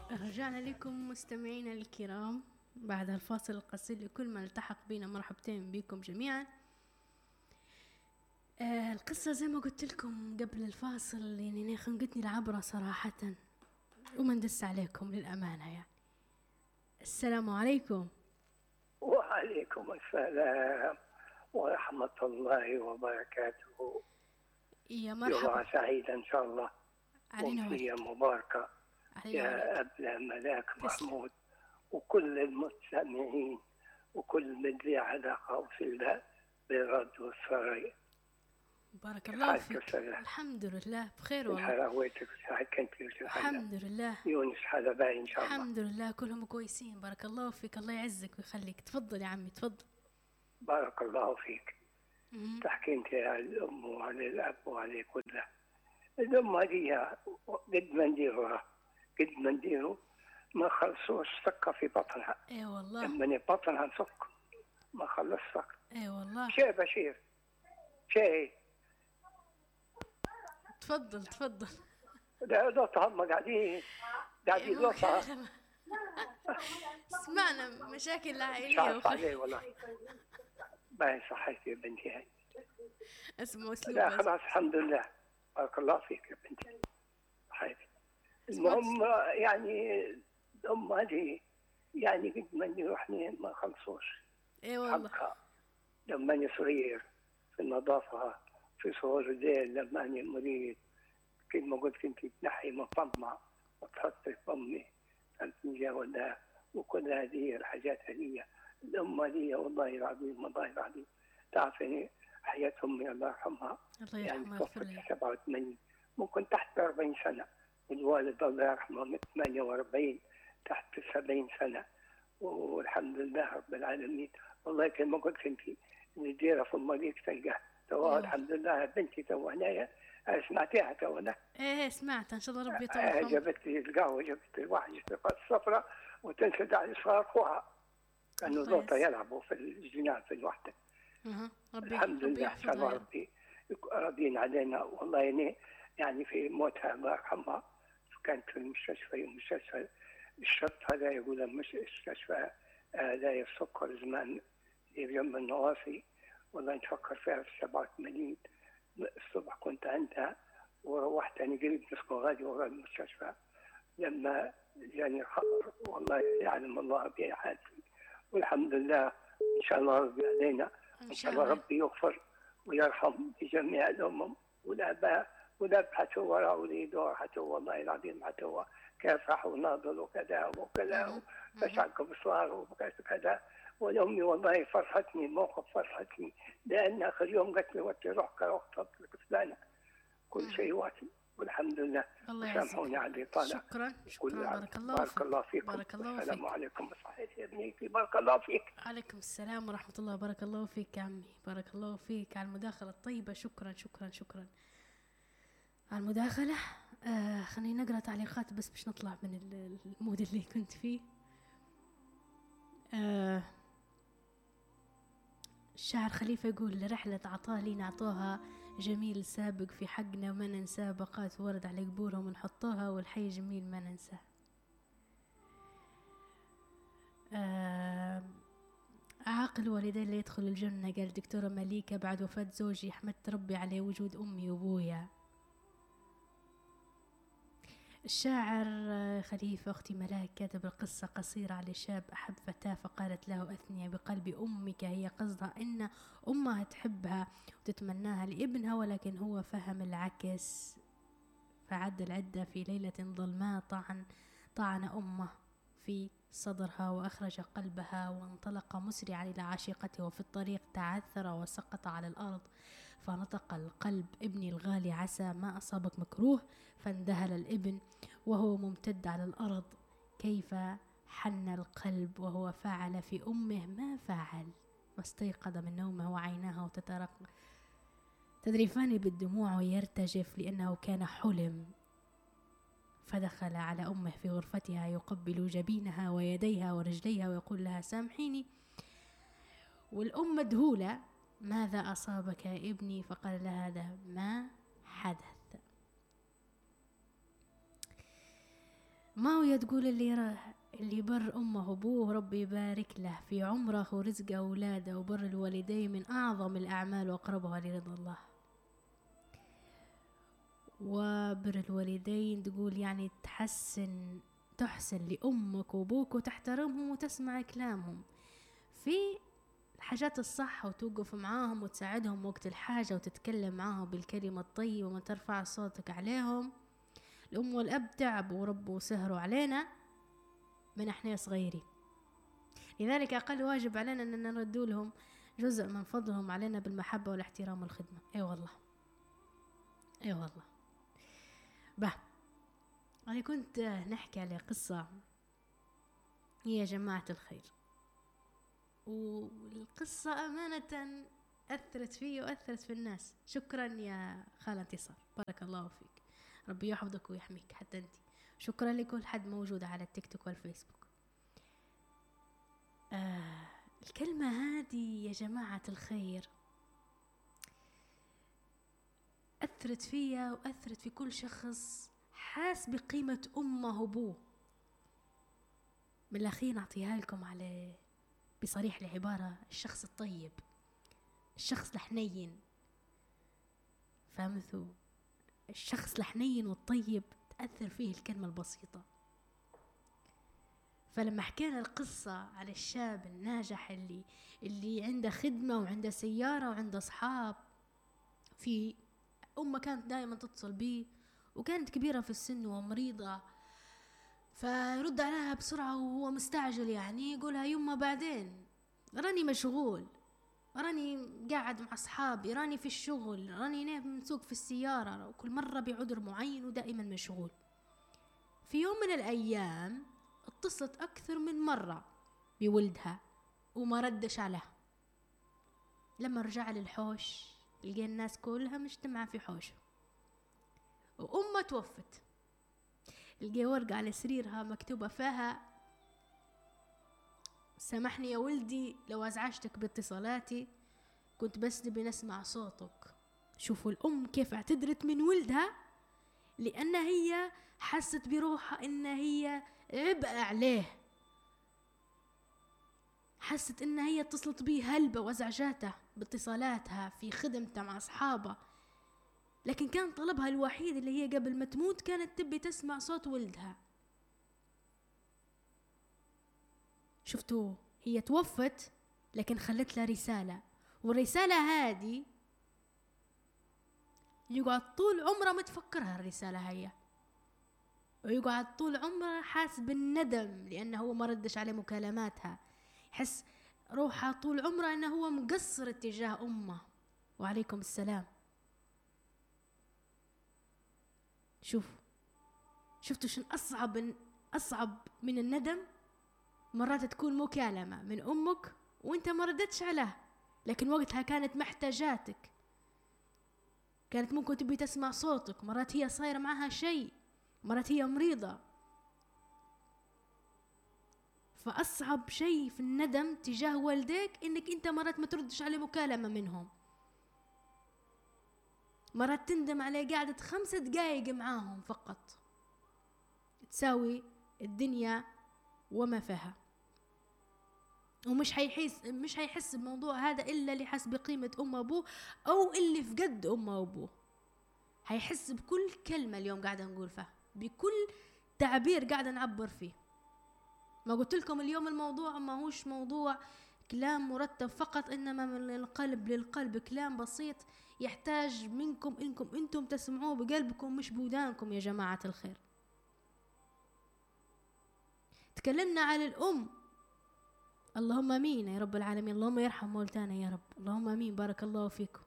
رجعنا لكم مستمعينا الكرام بعد الفاصل القصير. لكل من التحق بنا مرحبتين بكم جميعا. القصة زي ما قلت لكم قبل الفاصل يعني خنقتني العبرة صراحة وما ندس عليكم للأمانة. يعني السلام عليكم. وعليكم السلام ورحمة الله وبركاته. يا مرحبا. يوم سعيد إن شاء الله وأمسية مباركة يا أبلة ملاك محمود وكل المستمعين وكل من ذي علاقة في الله بالرد والسرايا. بارك الله فيك. الحمد لله بخير والله. حلاوتك سعيد كنت الحمد لله. يونس حلباي إن شاء الله. الحمد لله كلهم كويسين. بارك الله فيك. الله يعزك ويخليك. تفضل يا عمي تفضل. بارك الله فيك. تحكي انت على الأم وعلى الأب وعلى كله. الأم هذه قد ما نديروا ما خلصوش سكة في بطنها. اي والله. لما بطنها سك ما خلص سكة. اي والله. شيء بشير شيء. تفضل. لا هم قاعدين لطها. سمعنا مشاكل عائلية. شاف عليه والله. ما صحيتي يا بنتي هاي. اسمه اسلوب. لا خلاص الحمد لله. بارك الله فيك يا بنتي. صحيتي. المهم يعني الأم هذه يعني قد ما نروح ما خلصوش. اي والله. لما أنا صغير في النظافة في صغر الليل لما أنا مريض كما قلت كنت تنحي من فمها وتحط في فمي الفنجان ولا وكل هذه الحاجات هذه. الأم هذه والله العظيم تعرفني حياة أمي الله يرحمها. الله يرحمها. يعني توفت 87 ممكن تحت 40 سنة. والوالد الله يرحمه من 48 تحت 70 سنة. والحمد لله رب العالمين. والله كما قلت كنت نديرها في المريض تلقاه توا الحمد لله. بنتي توا هنايا سمعتيها توا؟ ايه سمعت ان شاء الله ربي يطول. جابت لي القهوة جابت لي واحد الشرفات الصفراء وتنسد على صغار اخوها كانوا لوطة يلعبوا في الجنان في الوحدة. الحمد لله ان شاء الله ربي راضين علينا. والله يعني في موتها الله يرحمها كانت في المستشفى الشرط هذا يقول مش مستشفى لا السكر زمان جنب النواصي. والله نفكر فيها في 87 الصبح كنت عندها وروحت أنا قريب نسكن غادي ورا المستشفى لما جاني الخبر. والله يعلم الله بأي حالتي والحمد لله. إن شاء الله ربي علينا. إن شاء الله ربي يغفر ويرحم جميع الأمم والآباء والأب حتى ورا وليدور حتى والله العظيم حتى هو كافح وناضل وكذا فشعك بصار وكذا. والأمي والله فرحتني موقف فرحتني لأن آخر يوم قالت لي وقت روحك وقت فلانة كل شيء واتي والحمد لله. سامحوني على الإطالة. شكرا بارك الله فيكم. السلام عليكم صحيح يا ابني. بارك الله فيك. عليكم السلام ورحمة الله. بارك الله فيك يا عمي. بارك الله فيك على المداخلة الطيبة. شكرا على المداخلة. خلينا نقرأ تعليقات بس باش نطلع من المود اللي كنت فيه. الشاعر خليفة يقول لرحلة عطالي نعطوها جميل سابق في حقنا وما ننساه. بقات ورد على قبورهم ونحطوها والحي جميل ما ننساه. عاقل والدي اللي يدخل الجنة قال دكتورة مليكة بعد وفاة زوجي حمدت ربي على وجود أمي وأبويا. الشاعر خليفة أختي ملاك كاتب القصة قصيرة على شاب أحب فتاة فقالت له أثني بقلب أمك. هي قصدها إن أمها تحبها وتتمناها لابنها ولكن هو فهم العكس فعد العدة في ليلة ظلماء طعن أمه في صدرها وأخرج قلبها وانطلق مسرعا إلى عاشقته وفي الطريق تعثر وسقط على الأرض فنطق القلب ابني الغالي عسى ما أصابك مكروه. فاندهل الابن وهو ممتد على الأرض كيف حن القلب وهو فعل في أمه ما فعل. واستيقظ من نومه وعيناه تذرفان بالدموع ويرتجف لأنه كان حلم. فدخل على أمه في غرفتها يقبل جبينها ويديها ورجليها ويقول لها سامحيني. والأم مذهولة ماذا أصابك يا ابني؟ فقال لها هذا ما حدث. ماوية تقول اللي بر أمه وأبوه ربي يبارك له في عمره ورزقه أولاده، وبر الوالدين من أعظم الأعمال وأقربها لرضا الله. وبر الوالدين تقول يعني تحسن لأمك وأبوك وتحترمهم وتسمع كلامهم في الحاجات الصح، وتوقف معاهم وتساعدهم وقت الحاجة وتتكلم معاهم بالكلمة الطيبة وما ترفع صوتك عليهم. الأم والأب تعبوا وربوا وسهروا علينا من احنا صغيرين، لذلك أقل واجب علينا أن نرد لهم جزء من فضلهم علينا بالمحبة والاحترام والخدمة. أي والله، أي والله. أنا كنت نحكي على قصة هي يا جماعة الخير، والقصة أمانة أثرت فيه وأثرت في الناس. شكرا يا خالة انتصار، بارك الله فيك، ربي يحفظك ويحميك حتى أنت. شكرا لكل حد موجود على التيك توك والفيسبوك. الكلمة هذه يا جماعة الخير أثرت فيا وأثرت في كل شخص حاس بقيمة أمه وأبوه. من الأخير نعطيها لكم على بصريح العبارة، الشخص الطيب، الشخص الحنين، فهمتوا؟ الشخص الحنين والطيب تأثر فيه الكلمة البسيطة. فلما حكينا القصة على الشاب الناجح اللي عنده خدمة وعنده سيارة وعنده أصحاب، في أمه كانت دائما تتصل بيه وكانت كبيرة في السن ومريضة، فيرد عليها بسرعة وهو مستعجل، يعني يقولها يما بعدين، راني مشغول، راني قاعد مع أصحابي، راني في الشغل، راني نايم مسوق في السيارة، وكل مرة بعذر معين ودائما مشغول. في يوم من الأيام اتصلت أكثر من مرة بولدها وما ردش عليها. لما رجع للحوش لقى الناس كلها مجتمعة في حوشه، وأمه توفت. لقى ورقة على سريرها مكتوبة فيها: سامحني يا ولدي لو أزعجتك باتصالاتي، كنت بس نبي نسمع صوتك. شوفوا الأم كيف اعتذرت من ولدها، لأن هي حست بروحها إن هي عبء عليه، حست إن هي اتصلت بيه هلبة وازعجاته باتصالاتها في خدمته مع أصحابه، لكن كان طلبها الوحيد اللي هي قبل ما تموت كانت تبي تسمع صوت ولدها. شفتوا؟ هي توفت لكن خلت لها رسالة، والرسالة هذه يقعد طول عمره متفكرها الرسالة هي، ويقعد طول عمره حاس بالندم لأنه هو ما ردش على مكالماتها، يحس روحها طول عمره أنه هو مقصر اتجاه أمه. وعليكم السلام. شفتوا شن أصعب من الندم؟ مرات تكون مكالمة من أمك وانت ما ردتش عليها، لكن وقتها كانت محتاجاتك، كانت ممكن تبي تسمع صوتك، مرات هي صاير معها شيء، مرات هي مريضة. فأصعب شيء في الندم تجاه والديك إنك أنت مرات ما تردش على مكالمة منهم، مرات تندم على قاعدة 5 دقايق معاهم فقط تساوي الدنيا وما فيها. ومش هيحس بموضوع هذا إلا اللي حس بقيمة أم وأبوه أو اللي فقد أم وأبوه. هيحس بكل كلمة اليوم قاعدة نقول فيها، بكل تعبير قاعدة نعبر فيه. ما قلت لكم اليوم الموضوع ما هوش موضوع كلام مرتب فقط، إنما من القلب للقلب، كلام بسيط يحتاج منكم إنكم أنتم تسمعوه بقلبكم مش بودانكم يا جماعة الخير. تكلمنا عن الأم، اللهم امين يا رب العالمين، اللهم يرحم موتانا يا رب، اللهم امين، بارك الله فيكم.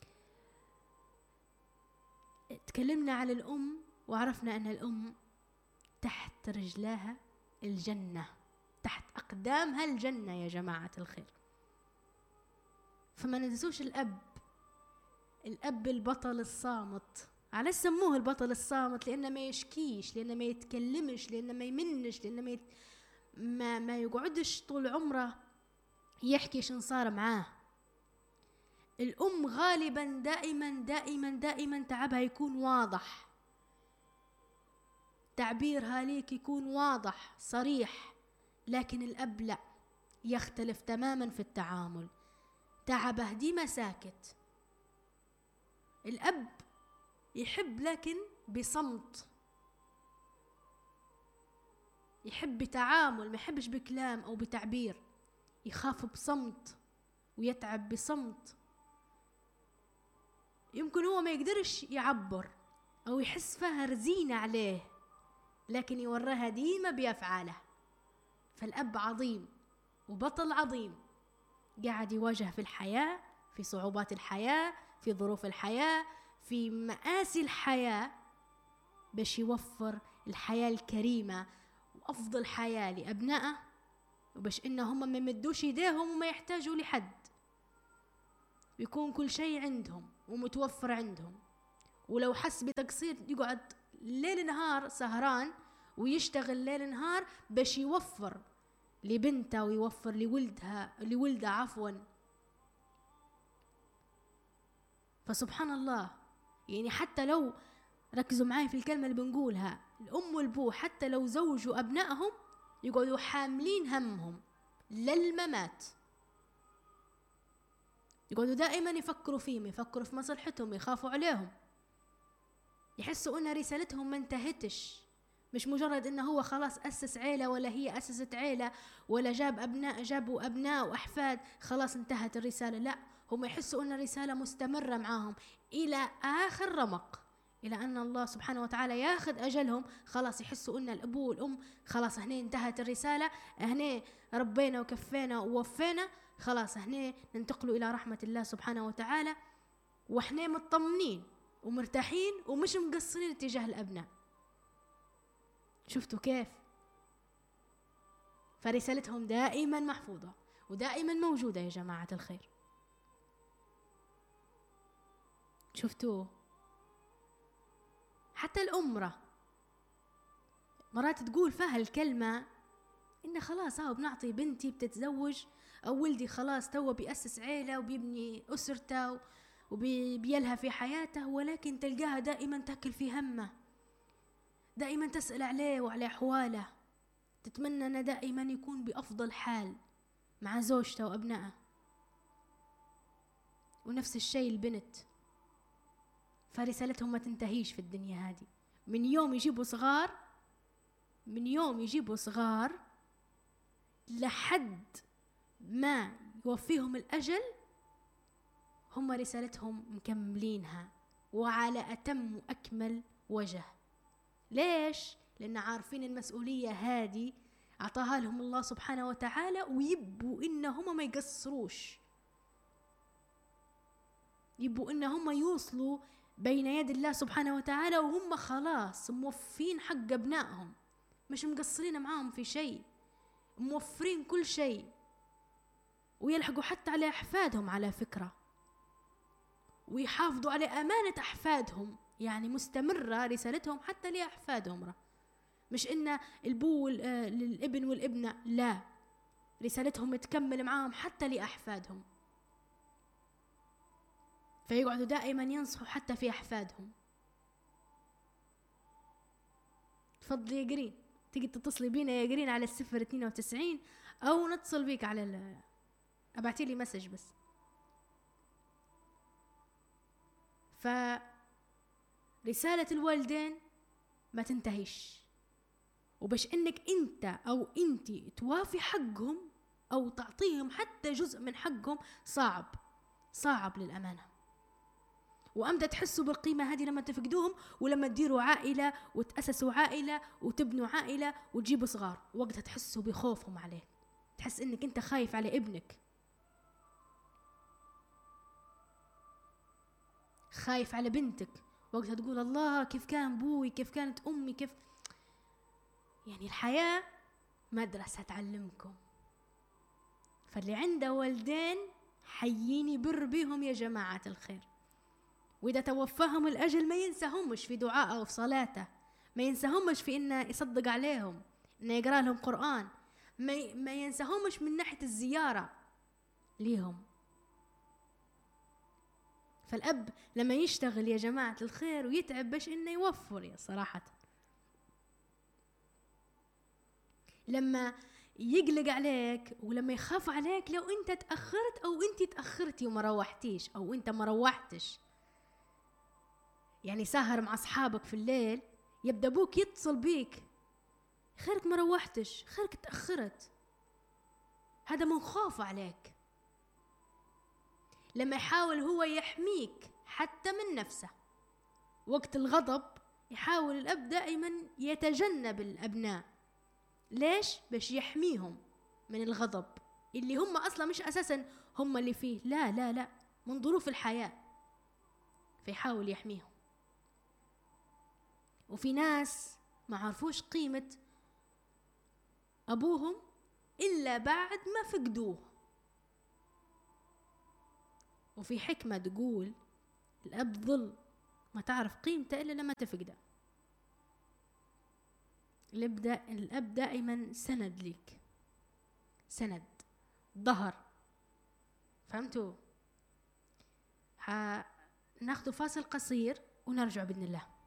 تكلمنا عن الأم وعرفنا أن الأم تحت رجلها الجنة، تحت أقدامها الجنة يا جماعة الخير. فما ننسوش الأب البطل الصامت. على سموه البطل الصامت لأنه ما يشكيش، لأنه ما يتكلمش، لأنه ما يمنش، لأنه ما يقعدش طول عمره يحكي شن صار معاه. الأم غالبا دائما دائما دائما تعبها يكون واضح، التعبير هاليك يكون واضح صريح. لكن الأب لا، يختلف تماما في التعامل. تعبه ديما ساكت. الأب يحب لكن بصمت، يحب بتعامل، ما يحبش بكلام أو بتعبير. يخاف بصمت ويتعب بصمت. يمكن هو ما يقدرش يعبر أو يحس فيها رزينة عليه، لكن يوراها ديما بأفعاله. فالأب عظيم وبطل عظيم، قاعد يواجه في الحياة، في صعوبات الحياة، في ظروف الحياة، في مآسي الحياة، باش يوفر الحياة الكريمة وأفضل حياة لأبنائه، وباش إنهم ما يمدوش يديهم وما يحتاجوا لحد، يكون كل شيء عندهم ومتوفر عندهم. ولو حس بتقصير يقعد ليل نهار سهران ويشتغل ليل نهار باش يوفر لبنته ويوفر لولده عفوا. فسبحان الله، يعني حتى لو ركزوا معي في الكلمة اللي بنقولها، الأم والبو حتى لو زوجوا أبنائهم يقعدوا حاملين همهم للممات، يقعدوا دائما يفكروا فيهم، يفكروا في مصلحتهم، يخافوا عليهم، يحسوا أن رسالتهم ما انتهتش. مش مجرد أنه هو خلاص أسس عيلة ولا هي أسست عيلة ولا جابوا أبناء وأحفاد خلاص انتهت الرسالة. لا، هم يحسوا أن الرسالة مستمرة معهم إلى آخر رمق، إلى أن الله سبحانه وتعالى ياخذ أجلهم. خلاص يحسوا أن الأبو والأم خلاص هنا انتهت الرسالة، هنا ربينا وكفينا ووفينا، خلاص هنا ننتقلوا إلى رحمة الله سبحانه وتعالى، وإحنا مطمنين ومرتاحين ومش مقصرين اتجاه الأبناء. شفتوا كيف؟ فرسالتهم دائما محفوظة ودائما موجودة يا جماعة الخير. شفتوا؟ حتى الأمرة مرات تقول فيها الكلمة إن خلاص بنعطي بنتي بتتزوج أو ولدي خلاص تو بيأسس عيلة وبيبني أسرته وبيلها في حياته، ولكن تلقاها دائما تأكل في همه، دائما تسأل عليه وعلى أحواله، تتمنى أنه دائما يكون بأفضل حال مع زوجته وأبنائه. ونفس الشيء البنت، فرسالتهم ما تنتهيش في الدنيا هذه. من يوم يجيبوا صغار لحد ما يوفيهم الأجل، هم رسالتهم مكملينها وعلى أتم وأكمل وجه. ليش؟ لأن عارفين المسؤولية هذه أعطاها لهم الله سبحانه وتعالى، ويبوا إنهم ما يقصروش، يبوا إنهم يوصلوا بين يد الله سبحانه وتعالى وهم خلاص موفين حق أبنائهم، مش مقصرين معاهم في شيء، موفرين كل شيء، ويلحقوا حتى على أحفادهم على فكرة، ويحافظوا على أمانة أحفادهم، يعني مستمرة رسالتهم حتى لأحفادهم. مش إن البو للابن والابنة، لا، رسالتهم تكمل معاهم حتى لأحفادهم. فيقعدوا دائما ينصحوا حتى في أحفادهم. تفضلي يا قرين، تيجي تتصلي بينا يا قرين على 092 أو نتصل بيك على أبعتي لي مسج بس. فرسالة الوالدين ما تنتهيش، وباش انك انت او انتي توافي حقهم او تعطيهم حتى جزء من حقهم صعب للأمانة. وأمتى تحسوا بالقيمة هذه؟ لما تفقدوهم، ولما تديروا عائلة وتأسسوا عائلة وتبنوا عائلة وتجيبوا صغار، وقتها تحسوا بخوفهم عليه، تحس انك انت خايف على ابنك، خايف على بنتك، وقتها تقول الله كيف كان بوي، كيف كانت أمي، كيف. يعني الحياة مدرسة تعلمكم. فاللي عنده والدين حييني بر بيهم يا جماعة الخير، وإذا توفاهم الأجل ما ينساهمش في دعائه وفي صلاته، ما ينساهمش في إنه يصدق عليهم، إنه يقرأ لهم قرآن، ما ينساهمش من ناحية الزيارة ليهم. فالأب لما يشتغل يا جماعة الخير ويتعب باش إنه يوفر، يا صراحة لما يقلق عليك ولما يخاف عليك لو انت تأخرت او انت تأخرتي وما روحتيش او انت ما روحتش. يعني سهر مع اصحابك في الليل، يبدأ ابوك يتصل بيك، خيرك ما روحتش، خيرك تأخرت، هذا من خوف عليك. لما يحاول هو يحميك حتى من نفسه وقت الغضب، يحاول الأب دائما يتجنب الأبناء. ليش؟ باش يحميهم من الغضب اللي هم أصلا مش أساسا هم اللي فيه، لا لا لا، من ظروف الحياة، فيحاول يحميهم. وفي ناس ما عرفوش قيمة أبوهم إلا بعد ما فقدوه. وفي حكمة تقول الأب ظل ما تعرف قيمته إلا لما تفقده. الأب دائما سند ليك، سند، ظهر. فهمتوا؟ ناخذ فاصل قصير ونرجع بإذن الله.